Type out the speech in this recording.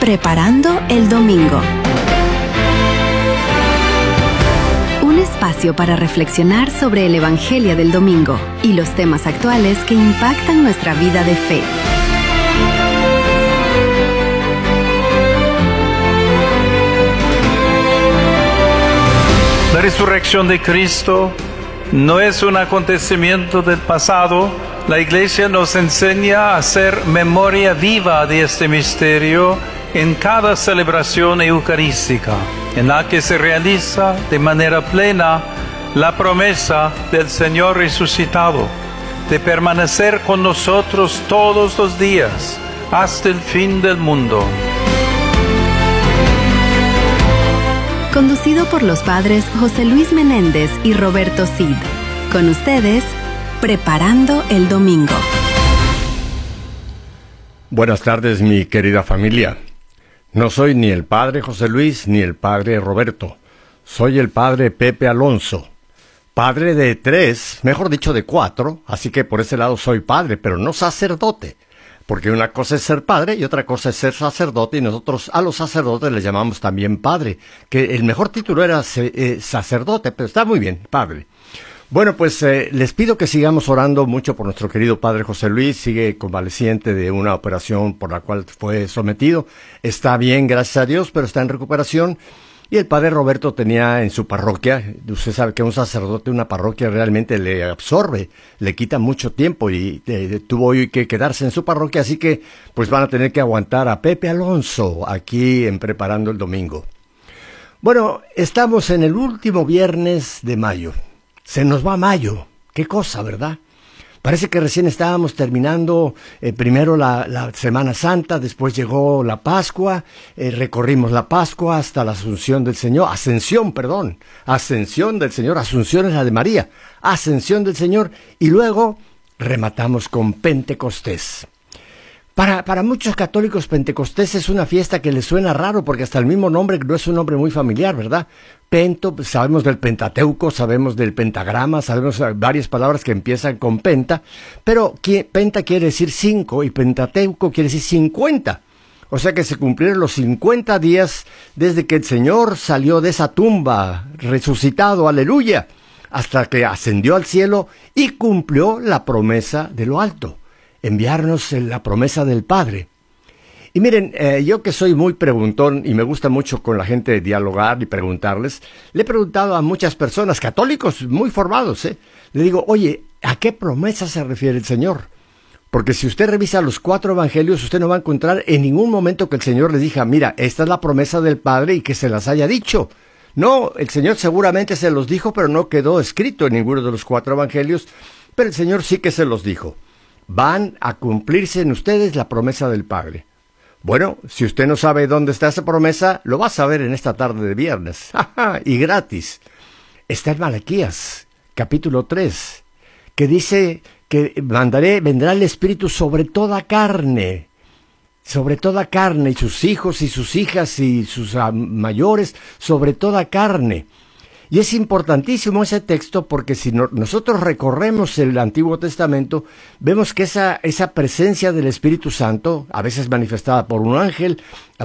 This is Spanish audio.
Preparando el Domingo. Un espacio para reflexionar sobre el Evangelio del Domingo y los temas actuales que impactan nuestra vida de fe. La resurrección de Cristo no es un acontecimiento del pasado. La Iglesia nos enseña a hacer memoria viva de este misterio en cada celebración eucarística, en la que se realiza de manera plena la promesa del Señor resucitado, de permanecer con nosotros todos los días, hasta el fin del mundo. Conducido por los padres José Luis Menéndez y Roberto Cid. Con ustedes, Preparando el Domingo. Buenas tardes, mi querida familia. No soy ni el padre José Luis ni el padre Roberto. Soy el padre Pepe Alonso. Padre de 3, mejor dicho de 4, así que por ese lado soy padre, pero no sacerdote. Porque una cosa es ser padre y otra cosa es ser sacerdote, y nosotros a los sacerdotes les llamamos también padre, que el mejor título era sacerdote, pero está muy bien, padre. Bueno, pues les pido que sigamos orando mucho por nuestro querido padre José Luis. Sigue convaleciente de una operación por la cual fue sometido. Está bien, gracias a Dios, pero está en recuperación. Y el padre Roberto tenía en su parroquia, usted sabe que un sacerdote, una parroquia realmente le absorbe, le quita mucho tiempo y tuvo hoy que quedarse en su parroquia, así que pues van a tener que aguantar a Pepe Alonso aquí en Preparando el Domingo. Bueno, estamos en el último viernes de mayo. Se nos va mayo. Qué cosa, ¿verdad? Parece que recién estábamos terminando primero la Semana Santa, después llegó la Pascua, recorrimos la Pascua hasta la Ascensión del Señor, Ascensión del Señor, Asunción es la de María, Ascensión del Señor, y luego rematamos con Pentecostés. Para muchos católicos, Pentecostés es una fiesta que les suena raro, porque hasta el mismo nombre no es un nombre muy familiar, ¿verdad? Pento, sabemos del Pentateuco, sabemos del pentagrama, sabemos varias palabras que empiezan con penta, pero penta quiere decir 5 y Pentateuco quiere decir 50. O sea que se cumplieron los 50 días desde que el Señor salió de esa tumba, resucitado, aleluya, hasta que ascendió al cielo y cumplió la promesa de lo alto, enviarnos la promesa del Padre. Y miren, yo que soy muy preguntón y me gusta mucho con la gente dialogar y preguntarles, le he preguntado a muchas personas, católicos muy formados, le digo, oye, ¿a qué promesa se refiere el Señor? Porque si usted revisa los 4 evangelios, usted no va a encontrar en ningún momento que el Señor le diga, mira, esta es la promesa del Padre y que se las haya dicho. No, el Señor seguramente se los dijo, pero no quedó escrito en ninguno de los 4 evangelios, pero el Señor sí que se los dijo. Van a cumplirse en ustedes la promesa del Padre. Bueno, si usted no sabe dónde está esa promesa, lo va a saber en esta tarde de viernes. Y gratis. Está en Malaquías, capítulo 3, que dice que vendrá el Espíritu sobre toda carne, y sus hijos y sus hijas y sus mayores, sobre toda carne. Y es importantísimo ese texto porque si nosotros recorremos el Antiguo Testamento, vemos que esa presencia del Espíritu Santo, a veces manifestada por un ángel,